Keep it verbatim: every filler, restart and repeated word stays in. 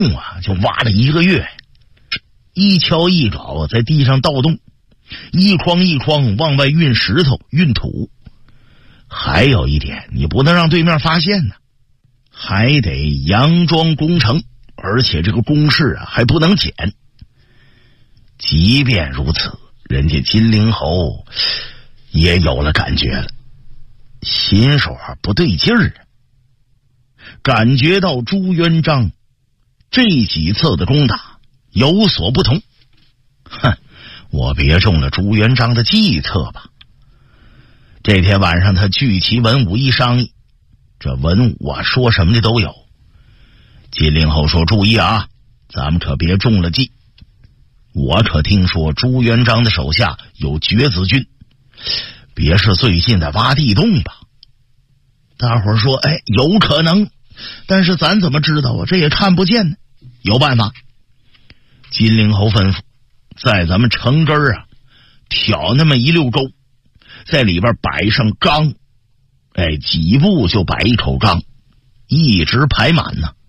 啊，就挖了一个月，一锹一镐在地上倒动，一筐一筐往外运石头运土。还有一点，你不能让对面发现呢，还得佯装攻城，而且这个攻势啊还不能减。即便如此，人家金陵侯也有了感觉了，心说不对劲儿啊，感觉到朱元璋这几次的攻打有所不同。哼，我别中了朱元璋的计策吧。这天晚上他聚齐文武一商议，这文武啊说什么的都有。金陵侯说，注意啊，咱们可别中了计。我可听说朱元璋的手下有绝子军，别是最近在挖地洞吧？大伙儿说，哎，有可能，但是咱怎么知道啊？这也看不见呢。有办法。金陵侯吩咐，在咱们城根儿啊挑那么一溜沟，在里边摆上缸，哎，几步就摆一口缸，一直排满呢。